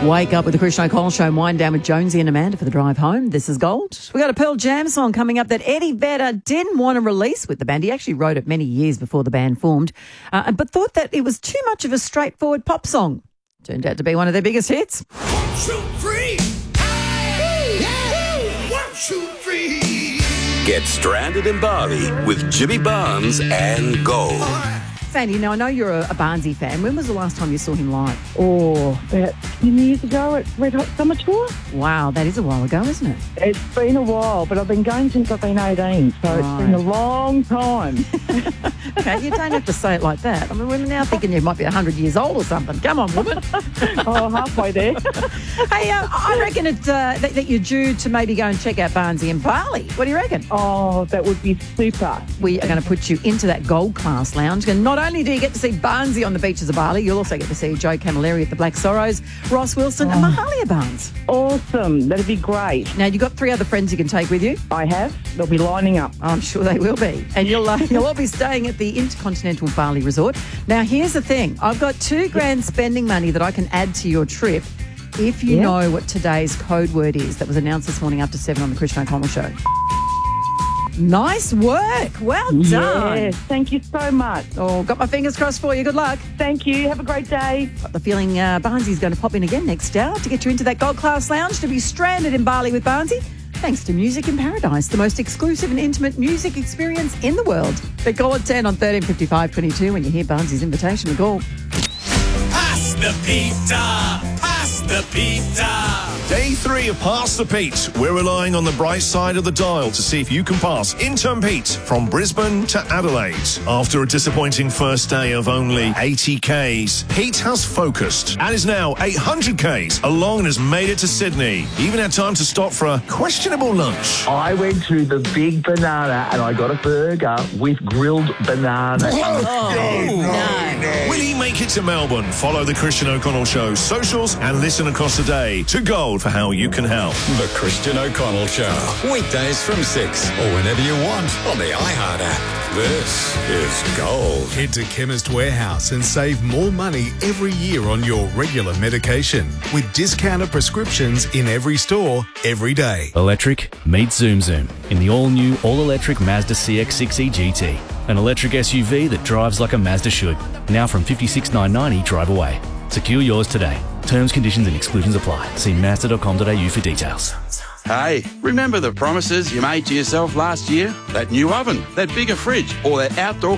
Wake up with the Christian O'Connell Show and wind down with Jonesy and Amanda for the drive home. This is Gold. We got a Pearl Jam song coming up that Eddie Vedder didn't want to release with the band. He actually wrote it many years before the band formed, but thought that it was too much of a straightforward pop song. Turned out to be one of their biggest hits. 1, 2, 3. Hey, 1, 2, 3. Get stranded in Bali with Jimmy Barnes and Gold. Sandy, now I know you're a Barnesy fan. When was the last time you saw him live? Oh, about 10 years ago at Red Hot Summer Tour. Wow, that is a while ago, isn't it? It's been a while, but I've been going since I've been 18, so It's been a long time. Okay, you don't have to say it like that. I mean, we're now thinking you might be 100 years old or something. Come on, woman. Oh, halfway there. Hey, I reckon that you're due to maybe go and check out Barnesy in Bali. What do you reckon? Oh, that would be super. We are going to put you into that Gold Class Lounge. And not only do you get to see Barnesy on the beaches of Bali, you'll also get to see Joe Camilleri at the Black Sorrows, Ross Wilson and Mahalia Barnes. Awesome. That'd be great. Now, you've got 3 other friends you can take with you. I have. They'll be lining up. I'm sure they will be. And you'll all be staying at the Intercontinental Bali Resort. Now, here's the thing. I've got $2,000 spending money that I can add to your trip if you know what today's code word is that was announced this morning after 7 on the Christian O'Connell Show. Nice work. Well done. Yes, thank you so much. Oh, got my fingers crossed for you. Good luck. Thank you. Have a great day. Got the feeling Barnesy's going to pop in again next hour to get you into that Gold Class Lounge to be stranded in Bali with Barnesy. Thanks to Music in Paradise, the most exclusive and intimate music experience in the world. They call it 10 on 135522 when you hear Barnesy's invitation to call. Pass the pizza. Pass the pizza. Day 3 of Pass the Pete. We're relying on the bright side of the dial to see if you can pass Intern Pete from Brisbane to Adelaide. After a disappointing first day of only 80 Ks, Pete has focused and is now 800 Ks along and has made it to Sydney. He even had time to stop for a questionable lunch. I went to the Big Banana and I got a burger with grilled banana. No. Will he make it to Melbourne? Follow the Christian O'Connell Show socials and listen across the day to Gold for how you can help. The Christian O'Connell Show. Weekdays from 6 or whenever you want on the iHeart app. This is Gold. Head to Chemist Warehouse and save more money every year on your regular medication with discounted prescriptions in every store, every day. Electric, meet Zoom Zoom in the all-new, all-electric Mazda CX-6e GT. An electric SUV that drives like a Mazda should. Now from $56,990 drive away. Secure yours today. Terms, conditions and exclusions apply. See Mazda.com.au for details. Hey, remember the promises you made to yourself last year? That new oven, that bigger fridge, or that outdoor